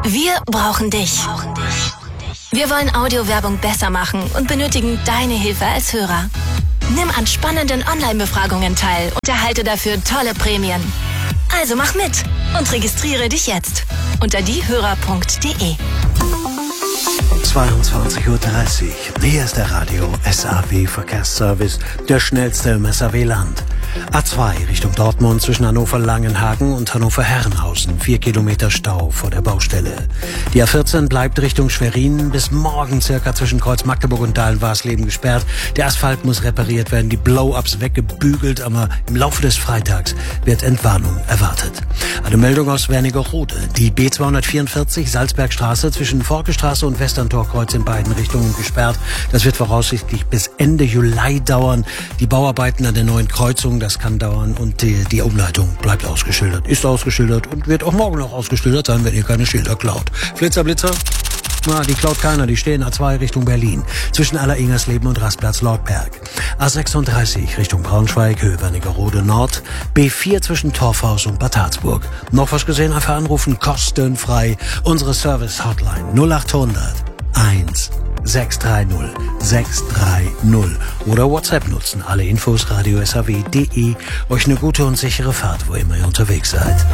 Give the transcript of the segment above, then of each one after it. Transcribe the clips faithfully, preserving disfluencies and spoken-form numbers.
Wir brauchen dich. Wir wollen Audiowerbung besser machen und benötigen deine Hilfe als Hörer. Nimm an spannenden Online-Befragungen teil und erhalte dafür tolle Prämien. Also mach mit und registriere dich jetzt unter diehörer punkt de. zweiundzwanzig Uhr dreißig. Hier ist der Radio S A W Verkehrsservice, der schnellste im S A W-Land. A zwei Richtung Dortmund zwischen Hannover-Langenhagen und Hannover-Herrenhausen. Vier Kilometer Stau vor der Baustelle. Die A vierzehn bleibt Richtung Schwerin bis morgen circa zwischen Kreuz Magdeburg und Dahlen-Warsleben gesperrt. Der Asphalt muss repariert werden, die Blow-Ups weggebügelt, aber im Laufe des Freitags wird Entwarnung erwartet. Eine Meldung aus Wernigerode. Die B zweihundertvierundvierzig Salzbergstraße zwischen Forkestraße und Westerntorkreuz in beiden Richtungen gesperrt. Das wird voraussichtlich bis Ende Juli dauern. Die Bauarbeiten an der neuen Kreuzung, das kann dauern und die, die Umleitung bleibt ausgeschildert, ist ausgeschildert und wird auch morgen noch ausgeschildert sein, wenn ihr keine Schilder klaut. Flitzer, Blitzer? Na, die klaut keiner, die stehen A zwei Richtung Berlin, zwischen Aller-Ingersleben und Rastplatz Lortberg. A sechsunddreißig Richtung Braunschweig, Höhe Wernigerode Nord, B vier zwischen Torfhaus und Bad Harzburg. Noch was gesehen, einfach anrufen, kostenfrei. Unsere Service-Hotline null achthundert eins sechs drei null sechs drei null oder WhatsApp nutzen. Alle Infos radio s a w punkt de. Euch eine gute und sichere Fahrt, wo immer ihr unterwegs seid.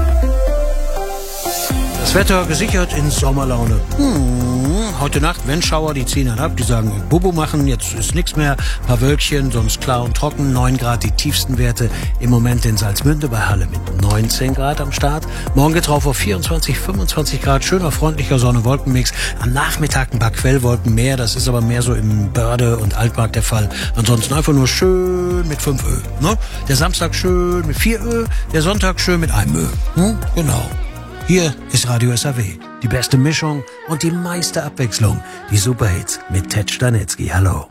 Das Wetter gesichert in Sommerlaune. Hm, heute Nacht, wenn Schauer, die ziehen dann ab, die sagen, Bubu machen, jetzt ist nichts mehr, ein paar Wölkchen, sonst klar und trocken, neun Grad die tiefsten Werte, im Moment in Salzmünde bei Halle mit neunzehn Grad am Start. Morgen geht's rauf auf vierundzwanzig, fünfundzwanzig Grad, schöner, freundlicher Sonne-Wolkenmix. Am Nachmittag ein paar Quellwolken mehr, das ist aber mehr so im Börde und Altmark der Fall. Ansonsten einfach nur schön mit fünf Ö. Ne? Der Samstag schön mit vier Ö, der Sonntag schön mit einem Ö. Hm? Genau. Hier ist Radio S A W. Die beste Mischung und die meiste Abwechslung. Die Superhits mit Ted Stanitzky. Hallo.